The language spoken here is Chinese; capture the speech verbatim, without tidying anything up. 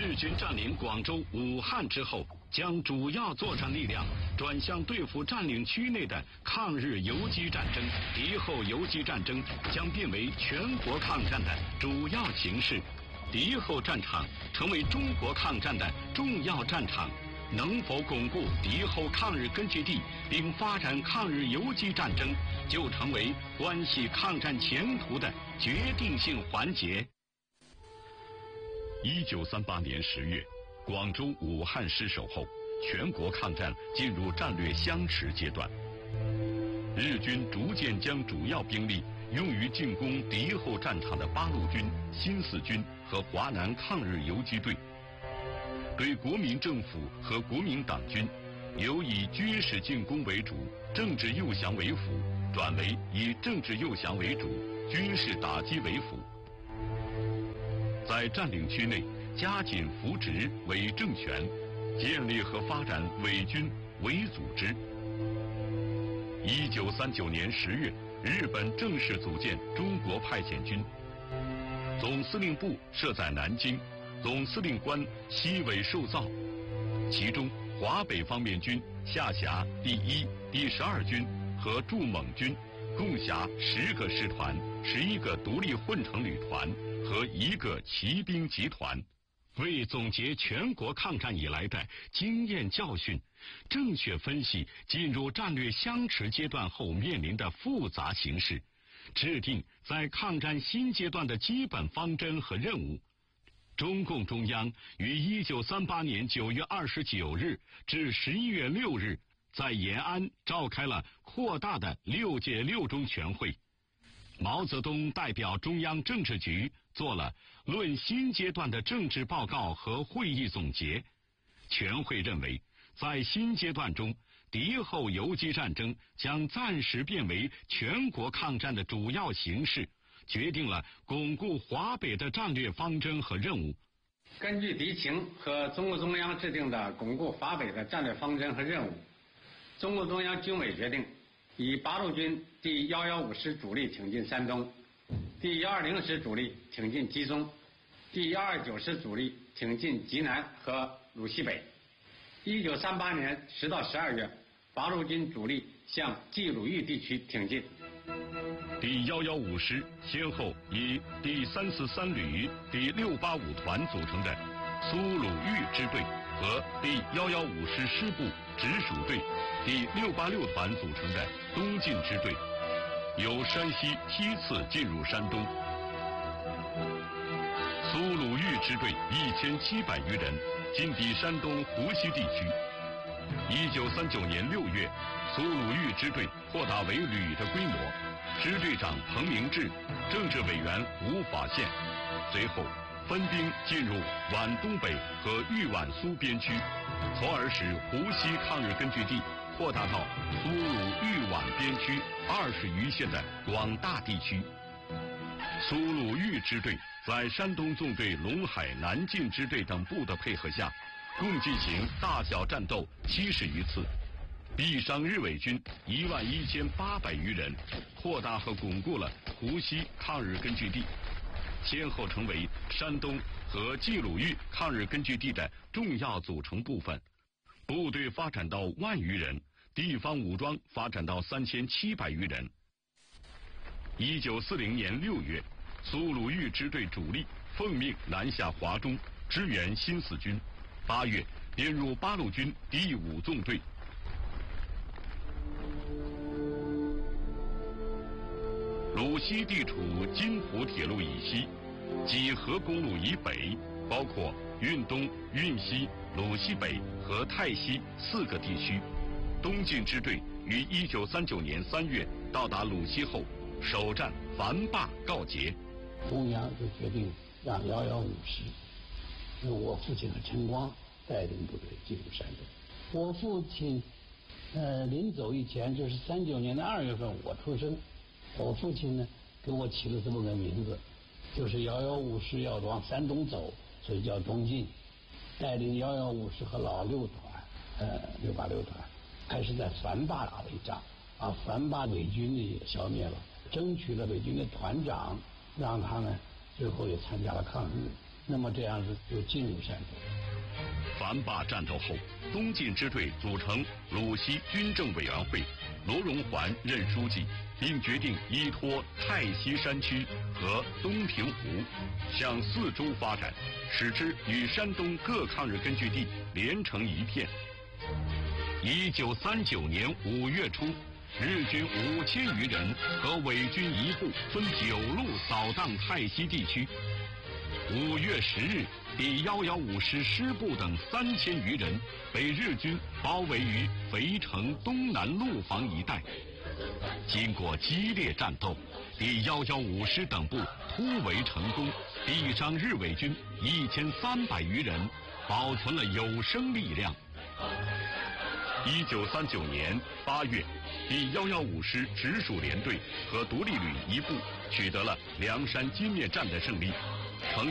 日军占领广州、武汉之后，将主要作战力量转向对付占领区内的抗日游击战争。敌后游击战争将变为全国抗战的主要形势。敌后战场成为中国抗战的重要战场。能否巩固敌后抗日根据地，并发展抗日游击战争，就成为关系抗战前途的决定性环节。一九三八年十月，广州、武汉失守后，全国抗战进入战略相持阶段。日军逐渐将主要兵力用于进攻敌后战场的八路军、新四军和华南抗日游击队。对国民政府和国民党军，由以军事进攻为主、政治诱降为辅，转为以政治诱降为主、军事打击为辅。在占领区内，加紧扶植伪政权，建立和发展伪军、伪组织。一九三九年十月，日本正式组建中国派遣军，总司令部设在南京。总司令官西尾寿造，其中华北方面军下辖第一、第十二军和驻蒙军，共辖十个师团、十一个独立混成旅团和一个骑兵集团。为总结全国抗战以来的经验教训，正确分析进入战略相持阶段后面临的复杂形势，制定在抗战新阶段的基本方针和任务。中共中央于一九三八年九月二十九日至十一月六日在延安召开了扩大的六届六中全会。毛泽东代表中央政治局做了论新阶段的政治报告和会议总结。全会认为，在新阶段中，敌后游击战争将暂时变为全国抗战的主要形势，决定了巩固华北的战略方针和任务。 根据敌情和中共中央制定的巩固华北的战略方针和任务，中共中央军委决定以八路军第一一五师主力挺进山东，第一二零师主力挺进冀中，第一二九师主力挺进济南和鲁西北。一九三八年十到十二月，八路军主力向冀鲁豫地区挺进。 第一一五师先后以第三四三旅、第六八五团组成的苏鲁豫支队和第一一五师师部直属队、第六八六团组成的东进支队，由山西梯次进入山东。苏鲁豫支队一千七百余人进抵山东湖西地区。一九三九年六月，苏鲁豫支队扩大为旅的规模。支队长彭明志，政治委员吴法宪，随后分兵进入皖东北和豫皖苏边区，从而使湖西抗日根据地扩大到苏鲁豫皖边区二十余县的广大地区。苏鲁豫支队在山东纵队陇海南进支队等部的配合下，共进行大小战斗七十余次，毙伤日伪军一万一千八百余人，扩大和巩固了湖西抗日根据地，先后成为山东和冀鲁豫抗日根据地的重要组成部分。部队发展到万余人，地方武装发展到三千七百余人。一九四零年六月，苏鲁豫支队主力奉命南下华中，支援新四军。八月编入八路军第五纵队。鲁西地处津浦铁路以西，济河公路以北，包括运东、运西、鲁西北和泰西四个地区。东进支队于一九三九年三月到达鲁西后，首战樊坝告捷。 中央就决定让一一五师由我父亲和陈光带领部队进入山东。我父亲呃临走以前，就是三九年的二月份我出生，我父亲呢给我起了这么个名字，就是一一五师要往山东走，所以叫东进。带领一一五师和老六团呃六八六团开始在樊坝打了一仗，把樊坝伪军呢也消灭了，争取了伪军的团长，让他呢最后也参加了抗日。 那么这样子就进入山东。 樊坝战斗后，东进支队组成鲁西军政委员会，罗荣桓任书记，并决定依托泰西山区和东平湖向四周发展，使之与山东各抗日根据地连成一片。一九三九年五月初，日军五千余人和伪军一部分九路扫荡泰西地区。五月十日，第一一五师师部等三千余人被日军包围于肥城东南路房一带。经过激烈战斗，第一一五师等部突围成功，毙伤日伪军一千三百余人，保存了有生力量。一九三九年八月，第一一五师直属联队和独立旅一部取得了梁山金面战的胜利。